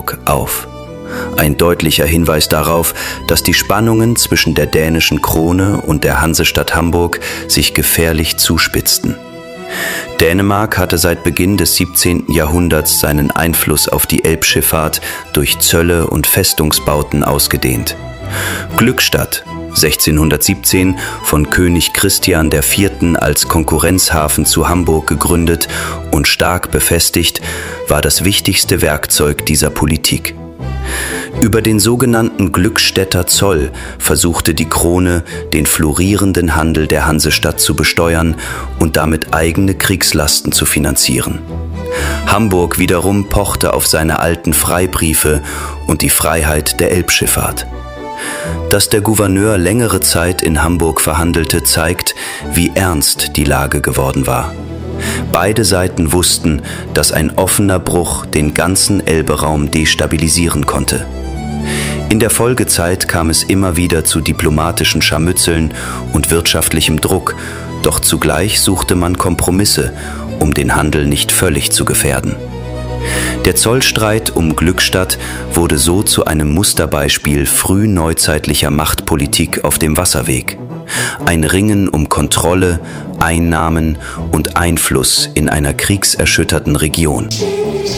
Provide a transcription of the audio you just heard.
Hamburg auf. Ein deutlicher Hinweis darauf, dass die Spannungen zwischen der dänischen Krone und der Hansestadt Hamburg sich gefährlich zuspitzten. Dänemark hatte seit Beginn des 17. Jahrhunderts seinen Einfluss auf die Elbschifffahrt durch Zölle und Festungsbauten ausgedehnt. Glückstadt, 1617 von König Christian IV. Als Konkurrenzhafen zu Hamburg gegründet und stark befestigt, war das wichtigste Werkzeug dieser Politik. Über den sogenannten Glückstädter Zoll versuchte die Krone, den florierenden Handel der Hansestadt zu besteuern und damit eigene Kriegslasten zu finanzieren. Hamburg wiederum pochte auf seine alten Freibriefe und die Freiheit der Elbschifffahrt. Dass der Gouverneur längere Zeit in Hamburg verhandelte, zeigt, wie ernst die Lage geworden war. Beide Seiten wussten, dass ein offener Bruch den ganzen Elberaum destabilisieren konnte. In der Folgezeit kam es immer wieder zu diplomatischen Scharmützeln und wirtschaftlichem Druck, doch zugleich suchte man Kompromisse, um den Handel nicht völlig zu gefährden. Der Zollstreit um Glückstadt wurde so zu einem Musterbeispiel frühneuzeitlicher Machtpolitik auf dem Wasserweg. Ein Ringen um Kontrolle, Einnahmen und Einfluss in einer kriegserschütterten Region.